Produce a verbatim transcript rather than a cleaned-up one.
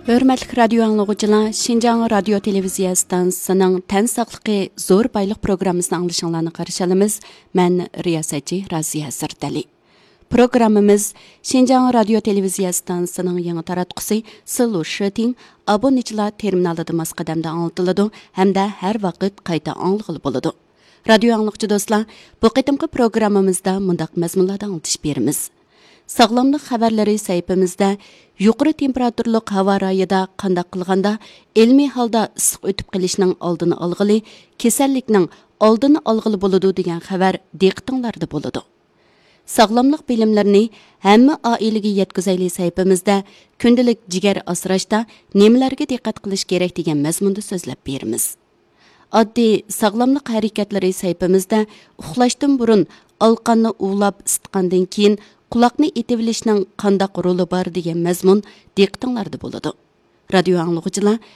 Hörmətli radio anlıqçılar, Şinjan Radio Televiziya stansiyasının tən saqlıqı zor baylıq proqramımızın anlaşılığını qarşılamız. Mən riyasətçi Raziya Sırtali. Programımız Şinjan Radio Televiziya stansiyasının yeni taratqusi Sılu Şöting abunəçilar terminalında masqadamda anlatıldı, həm də hər vaqt qayta anlıqlı boludu. Radio anlıqçı dostlar, bu qitimqi programımızda mundaq məzmunlardan anlatış berimiz. Sağlamlıq xəbərləri səhifəmizdə yuqori temperaturluq hava rayida qandaq qılğanda ilmi halda ısıq ötüb qilishning oldini olğılı, kasallikning oldini olğılı boludu degan xəbər diqqətingizdə boludu. Sağlamlıq bilimlərini hamma oilaga yetkazayli səhifəmizdə kundalik jigar asrashda nimalarga diqqət qilish kerak degan mazmunda so'zlab beramiz. Oddiy sağlamlıq hərəkətləri səhifəmizdə uxlashdan burun alqanni uvlab isitqandan keyin quloqni etivilishning qandaq roli bor degan mazmun diqqətingizdə boludu. Radio anlıqçılar,